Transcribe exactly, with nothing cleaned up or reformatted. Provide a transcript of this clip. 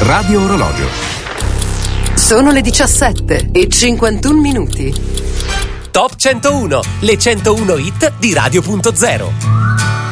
Radio Orologio. Sono le diciassette e cinquantuno minuti. Top centouno, le centouno hit di Radio punto zero.